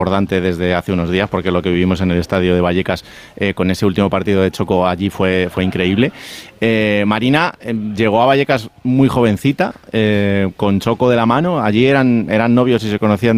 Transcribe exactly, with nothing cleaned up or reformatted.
importante desde hace unos días, porque lo que vivimos en el estadio de Vallecas eh, con ese último partido de Choco allí fue, fue increíble. Eh, Marina eh, llegó a Vallecas muy jovencita, eh, con Choco de la mano. Allí eran, eran novios y se conocían